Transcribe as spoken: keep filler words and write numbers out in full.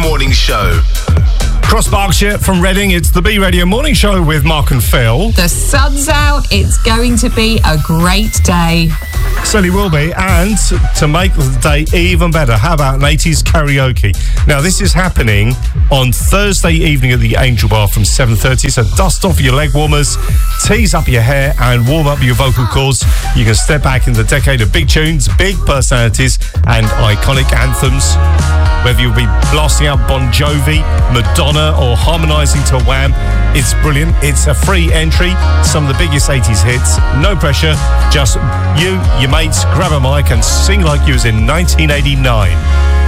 Morning Show. Across Berkshire from Reading, it's the B Radio Morning Show with Mark and Phil. The sun's out. It's going to be a great day. Certainly will be. And to make the day even better, how about an eighties karaoke? Now, this is happening on Thursday evening at the Angel Bar from seven thirty. So dust off your leg warmers, tease up your hair and warm up your vocal cords. You can step back in the decade of big tunes, big personalities and iconic anthems. Whether you'll be blasting out Bon Jovi, Madonna or harmonising to Wham, it's brilliant. It's a free entry. Some of the biggest eighties hits. No pressure. Just you, your mates, grab a mic and sing like you was in nineteen eighty-nine.